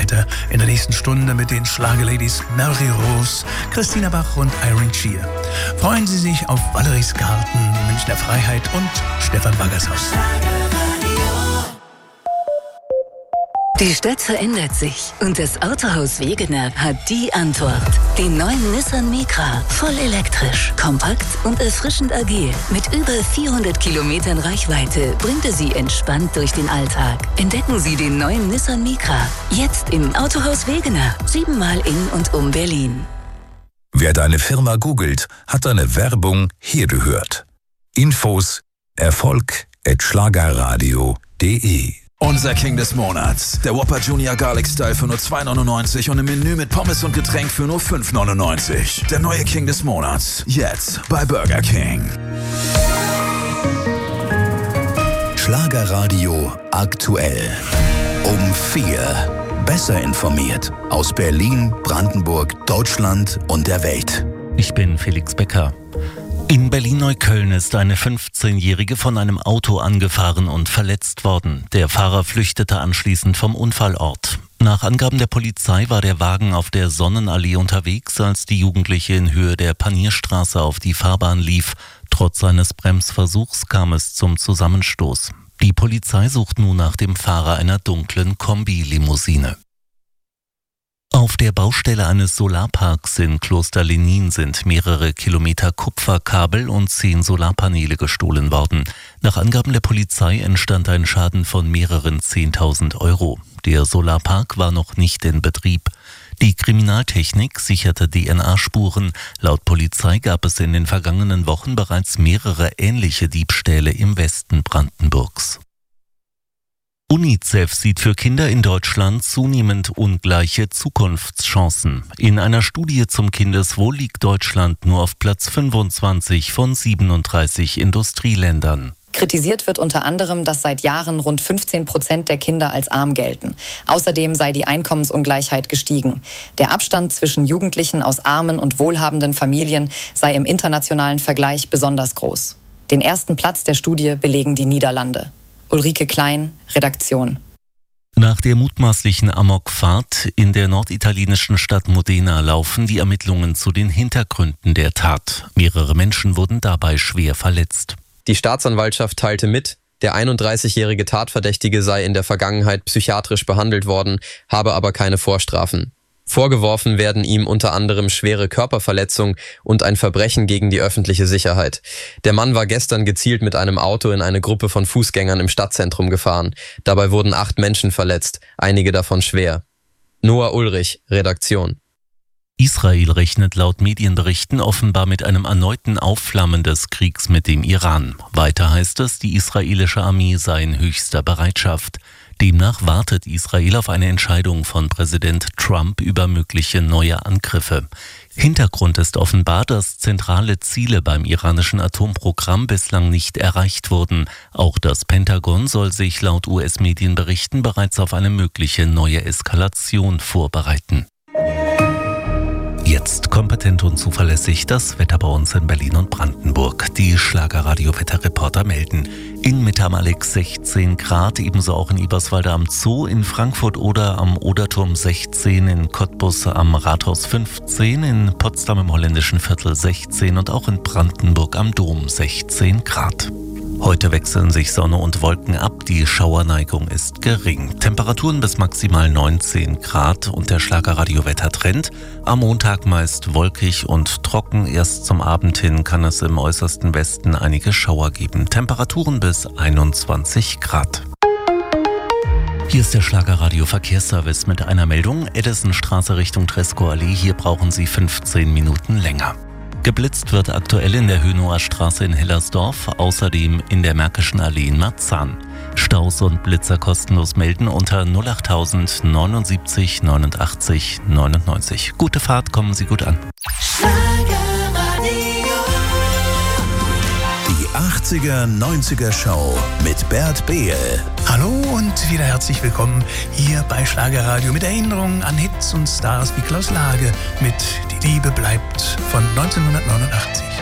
weiter in der nächsten Stunde mit den Schlagerladies Marie Rose, Christina Bach und Irene Shear. Freuen Sie sich auf Valerie Skarten, die Münchner Freiheit und Stefan Baggershaus. Die Stadt verändert sich und das Autohaus Wegener hat die Antwort. Den neuen Nissan Micra, voll elektrisch, kompakt und erfrischend agil. Mit über 400 Kilometern Reichweite bringt er Sie entspannt durch den Alltag. Entdecken Sie den neuen Nissan Micra, jetzt im Autohaus Wegener, 7-mal in und um Berlin. Wer deine Firma googelt, hat deine Werbung hier gehört. Infos erfolg@schlagerradio.de. Unser King des Monats. Der Whopper Junior Garlic Style für nur 2,99 und im Menü mit Pommes und Getränk für nur 5,99. Der neue King des Monats. Jetzt bei Burger King. Schlagerradio aktuell. Um 4. Besser informiert. Aus Berlin, Brandenburg, Deutschland und der Welt. Ich bin Felix Becker. In Berlin-Neukölln ist eine 15-Jährige von einem Auto angefahren und verletzt worden. Der Fahrer flüchtete anschließend vom Unfallort. Nach Angaben der Polizei war der Wagen auf der Sonnenallee unterwegs, als die Jugendliche in Höhe der Panierstraße auf die Fahrbahn lief. Trotz seines Bremsversuchs kam es zum Zusammenstoß. Die Polizei sucht nun nach dem Fahrer einer dunklen Kombi-Limousine. Auf der Baustelle eines Solarparks in Kloster Lenin sind mehrere Kilometer Kupferkabel und 10 Solarpaneele gestohlen worden. Nach Angaben der Polizei entstand ein Schaden von mehreren 10.000 Euro. Der Solarpark war noch nicht in Betrieb. Die Kriminaltechnik sicherte DNA-Spuren. Laut Polizei gab es in den vergangenen Wochen bereits mehrere ähnliche Diebstähle im Westen Brandenburgs. UNICEF sieht für Kinder in Deutschland zunehmend ungleiche Zukunftschancen. In einer Studie zum Kindeswohl liegt Deutschland nur auf Platz 25 von 37 Industrieländern. Kritisiert wird unter anderem, dass seit Jahren rund 15% der Kinder als arm gelten. Außerdem sei die Einkommensungleichheit gestiegen. Der Abstand zwischen Jugendlichen aus armen und wohlhabenden Familien sei im internationalen Vergleich besonders groß. Den ersten Platz der Studie belegen die Niederlande. Ulrike Klein, Redaktion. Nach der mutmaßlichen Amokfahrt in der norditalienischen Stadt Modena laufen die Ermittlungen zu den Hintergründen der Tat. Mehrere Menschen wurden dabei schwer verletzt. Die Staatsanwaltschaft teilte mit, der 31-jährige Tatverdächtige sei in der Vergangenheit psychiatrisch behandelt worden, habe aber keine Vorstrafen. Vorgeworfen werden ihm unter anderem schwere Körperverletzung und ein Verbrechen gegen die öffentliche Sicherheit. Der Mann war gestern gezielt mit einem Auto in eine Gruppe von Fußgängern im Stadtzentrum gefahren. Dabei wurden 8 Menschen verletzt, einige davon schwer. Noah Ulrich, Redaktion. Israel rechnet laut Medienberichten offenbar mit einem erneuten Aufflammen des Kriegs mit dem Iran. Weiter heißt es, die israelische Armee sei in höchster Bereitschaft. Demnach wartet Israel auf eine Entscheidung von Präsident Trump über mögliche neue Angriffe. Hintergrund ist offenbar, dass zentrale Ziele beim iranischen Atomprogramm bislang nicht erreicht wurden. Auch das Pentagon soll sich laut US-Medienberichten bereits auf eine mögliche neue Eskalation vorbereiten. Jetzt kompetent und zuverlässig das Wetter bei uns in Berlin und Brandenburg. Die Schlagerradio-Wetterreporter melden. In Mitte am Alex 16 Grad, ebenso auch in Eberswalde am Zoo, in Frankfurt oder am Oderturm 16, in Cottbus am Rathaus 15, in Potsdam im Holländischen Viertel 16 und auch in Brandenburg am Dom 16 Grad. Heute wechseln sich Sonne und Wolken ab, die Schauerneigung ist gering. Temperaturen bis maximal 19 Grad und der Schlagerradio-Wettertrend. Am Montag meist wolkig und trocken, erst zum Abend hin kann es im äußersten Westen einige Schauer geben. Temperaturen bis 21 Grad. Hier ist der Schlagerradio-Verkehrsservice mit einer Meldung. Edisonstraße Richtung Treskow Allee, hier brauchen Sie 15 Minuten länger. Geblitzt wird aktuell in der Hönower Straße in Hellersdorf, außerdem in der Märkischen Allee in Marzahn. Staus und Blitzer kostenlos melden unter 08000 79 89 99. Gute Fahrt, kommen Sie gut an. Die 80er, 90er Show mit Bert Behl. Hallo und wieder herzlich willkommen hier bei Schlagerradio mit Erinnerungen an Hits und Stars wie Klaus Lage mit Die Liebe bleibt von 1989.